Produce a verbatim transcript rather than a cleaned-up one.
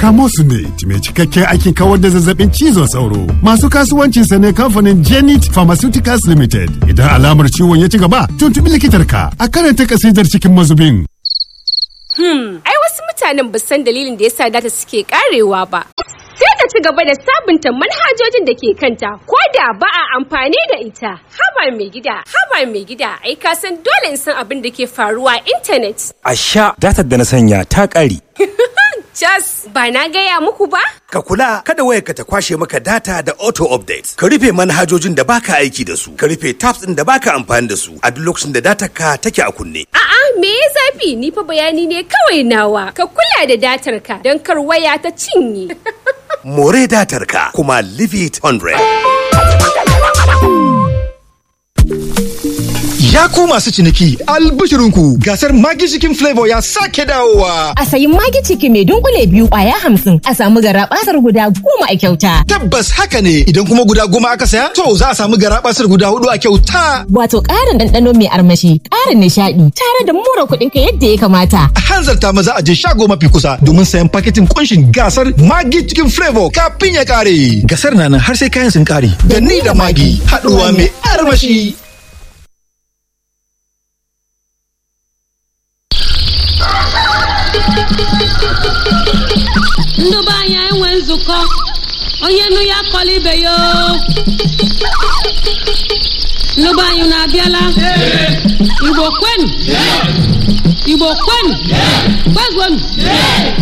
Camosunate mai cikakken aikin kawar da zazzabin cizon sauro. Masu kasuwancinsa ne kamfanin Genit Pharmaceuticals Limited. Idan alamar ciwon ya ci gaba, tuntubi likitarka a karanta kasidar cikin mazubin. Hmm, ai wasu mutanen ba san dalilin da yasa data suke karewa ba. Sai ta ci gaba da sabunta manhajojin da ke kanta ko da ba a amfani da ita. Haba mai gida, haba mai gida, ai ka san dole in san abin da ke faruwa a intanet. A sha datar da na sanya ta ƙare. Jas, ba na gaya muku ba? Ka kula kada wayarka ta kwashe maka data da auto update. Ka rufe manhajojin da baka aiki da su. Ka rufe tabs din da baka amfani da su a duk lokacin da datar ka take a kunne. A'a, me ya zafi? Ni fa bayani ne kawai nawa. Ka kula da datar ka don kar waya ta cinye. More datar ka kuma leave it one hundred. Ya ku masu ciniki, albishirinku gasar Maggi Chicken Flavor ya sake dawowa. A sayi Maggi Chicken mai dunkule biyu kwaya hamsin a samu garabasar guda goma a kyauta. Tabbas haka ne, idan kuma guda goma aka saya, to za a samu garabasar guda hudu a kyauta. Wato ƙarin ɗanɗano mai armashi, ƙarin nishaɗi, tare da more kuɗin ka yadda ya kamata. A hanzarta maza a je shago mafi kusa domin sayan paketin kunshin gasar Maggi Chicken Flavor kafin ya ƙare. Gasar na nan har sai kayan sun ƙare. Da ni da Maggi, haɗuwa mai armashi. Nduba ya enwe nzukọ onye nụ ya kọla ibe ya nduba anyị na-abịala Igbo kwenu Igbo kwenu kwezonu